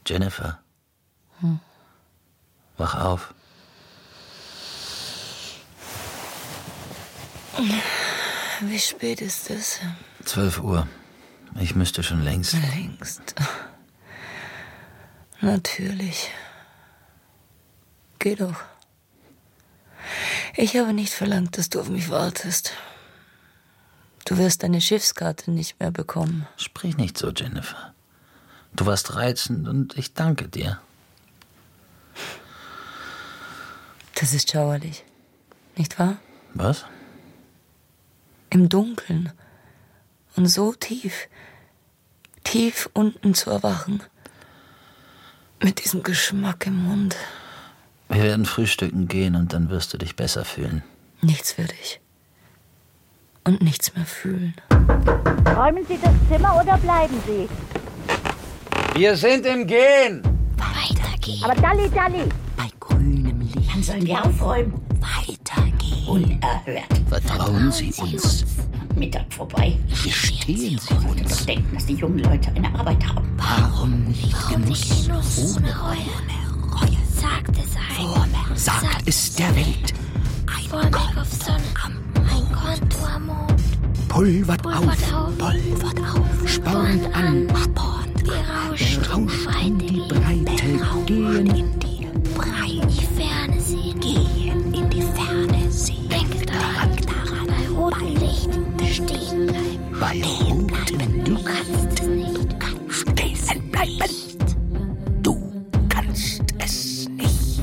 Jennifer. Wach auf. Wie spät ist es? 12 Uhr. Ich müsste schon längst. Längst. Natürlich. Geh doch. Ich habe nicht verlangt, dass du auf mich wartest. Du wirst deine Schiffskarte nicht mehr bekommen. Sprich nicht so, Jennifer. Du warst reizend und ich danke dir. Das ist schauerlich. Nicht wahr? Was? Im Dunkeln. Und so tief. Tief unten zu erwachen. Mit diesem Geschmack im Mund. Wir werden frühstücken gehen und dann wirst du dich besser fühlen. Nichts würde ich. Und nichts mehr fühlen. Räumen Sie das Zimmer oder bleiben Sie? Wir sind im Gehen! Weitergehen. Aber Dalli. Bei grünem Licht. Dann sollen wir aufräumen. Weitergehen. Unerhört. Vertrauen Sie uns. Mittag vorbei. Gestehen Sie Doch uns. denken, dass die jungen Leute eine Arbeit haben. Warum nicht Genuss ohne Reue? Sagt es ein. Sagt es der Welt. Ein auf Sonne. Ein Konto am Mond. Pulvert auf. Pulvert auf. Spornt an. Wir rauschen In die Breite. Gehen in die Breit. Die Ferne sehen. Gehen in die Ferne. Sehen. Denke daran. Bei rotem Licht stehen bleiben. Bei rotem Du kannst es nicht. Du kannst stehen bleiben. Du kannst es nicht.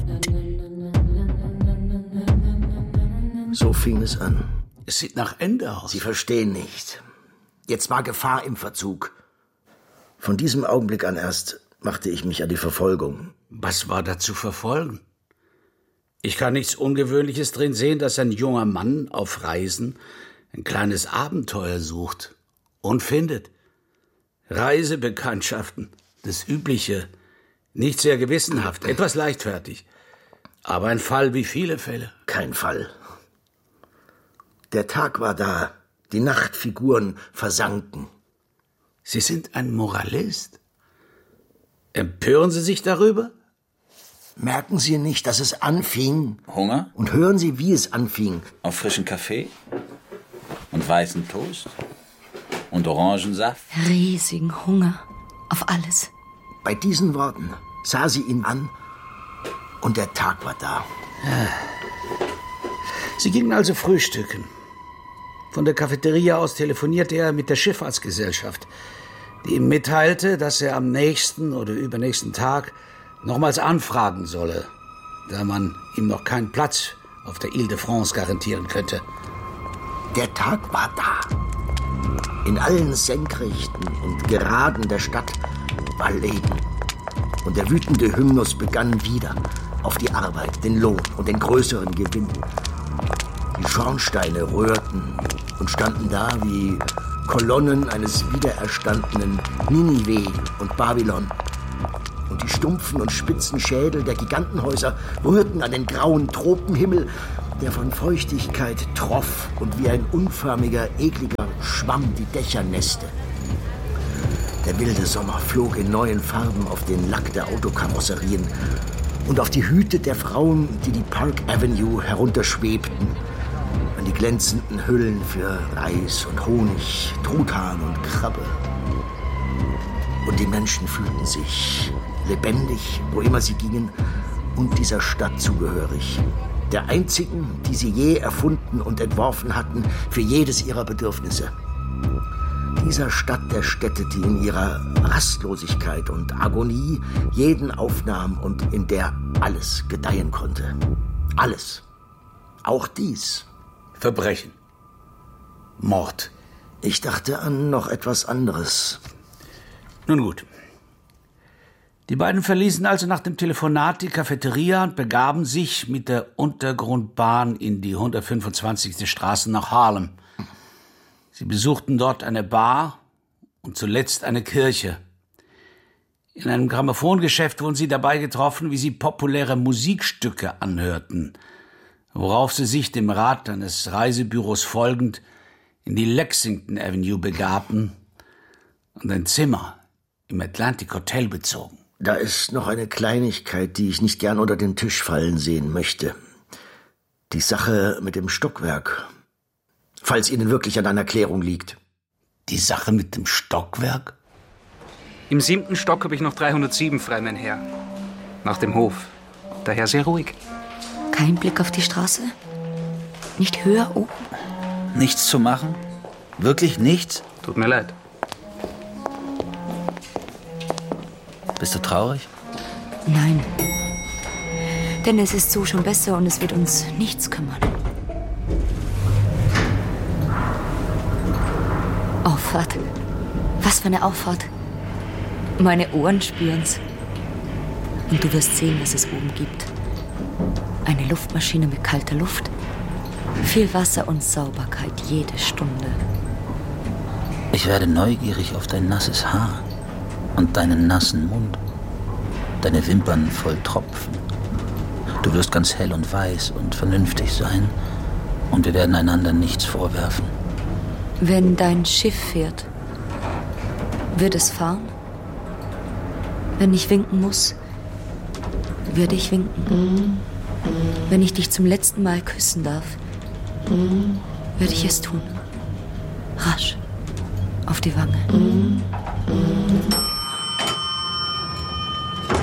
So fing es an. Es sieht nach Ende aus. Sie verstehen nicht. Jetzt war Gefahr im Verzug. Von diesem Augenblick an erst machte ich mich an die Verfolgung. Was war da zu verfolgen? Ich kann nichts Ungewöhnliches drin sehen, dass ein junger Mann auf Reisen ein kleines Abenteuer sucht und findet. Reisebekanntschaften, das Übliche, nicht sehr gewissenhaft, etwas leichtfertig. Aber ein Fall wie viele Fälle. Kein Fall. Der Tag war da, die Nachtfiguren versanken. Sie sind ein Moralist. Empören Sie sich darüber? Merken Sie nicht, dass es anfing? Hunger? Und hören Sie, wie es anfing. Auf frischen Kaffee? Und weißen Toast? Und Orangensaft? Riesigen Hunger. Auf alles. Bei diesen Worten sah sie ihn an und der Tag war da. Sie gingen also frühstücken. Von der Cafeteria aus telefonierte er mit der Schifffahrtsgesellschaft, die ihm mitteilte, dass er am nächsten oder übernächsten Tag nochmals anfragen solle, da man ihm noch keinen Platz auf der Ile de France garantieren könnte. Der Tag war da. In allen Senkrechten und Geraden der Stadt war Leben. Und der wütende Hymnus begann wieder auf die Arbeit, den Lohn und den größeren Gewinn. Die Schornsteine rührten und standen da wie Kolonnen eines wiedererstandenen Ninive und Babylon. Und die stumpfen und spitzen Schädel der Gigantenhäuser rührten an den grauen Tropenhimmel, der von Feuchtigkeit troff und wie ein unförmiger, ekliger Schwamm die Dächer nässte. Der wilde Sommer flog in neuen Farben auf den Lack der Autokarosserien und auf die Hüte der Frauen, die die Park Avenue herunterschwebten, an die glänzenden Hüllen für Reis und Honig, Truthahn und Krabbe. Und die Menschen fühlten sich lebendig, wo immer sie gingen, und dieser Stadt zugehörig. Der einzigen, die sie je erfunden und entworfen hatten, für jedes ihrer Bedürfnisse. Dieser Stadt der Städte, die in ihrer Rastlosigkeit und Agonie jeden aufnahm und in der alles gedeihen konnte. Alles. Auch dies. Verbrechen. Mord. Ich dachte an noch etwas anderes. Nun gut. Die beiden verließen also nach dem Telefonat die Cafeteria und begaben sich mit der Untergrundbahn in die 125. Straße nach Harlem. Sie besuchten dort eine Bar und zuletzt eine Kirche. In einem Grammophongeschäft wurden sie dabei getroffen, wie sie populäre Musikstücke anhörten, worauf sie sich dem Rat eines Reisebüros folgend in die Lexington Avenue begaben und ein Zimmer im Atlantic Hotel bezogen. Da ist noch eine Kleinigkeit, die ich nicht gern unter den Tisch fallen sehen möchte. Die Sache mit dem Stockwerk. Falls Ihnen wirklich an einer Klärung liegt. Die Sache mit dem Stockwerk? Im 7. Stock habe ich noch 307 frei, mein Herr. Nach dem Hof. Daher sehr ruhig. Kein Blick auf die Straße? Nicht höher oben? Nichts zu machen? Wirklich nichts? Tut mir leid. Bist du traurig? Nein. Denn es ist so schon besser und es wird uns nichts kümmern. Auffahrt. Was für eine Auffahrt. Meine Ohren spüren's. Und du wirst sehen, was es oben gibt. Eine Luftmaschine mit kalter Luft. Viel Wasser und Sauberkeit jede Stunde. Ich werde neugierig auf dein nasses Haar und deinen nassen Mund. Deine Wimpern voll Tropfen. Du wirst ganz hell und weiß und vernünftig sein. Und wir werden einander nichts vorwerfen. Wenn dein Schiff fährt, wird es fahren? Wenn ich winken muss, werde ich winken. Wenn ich dich zum letzten Mal küssen darf, werde ich es tun. Rasch. Auf die Wange.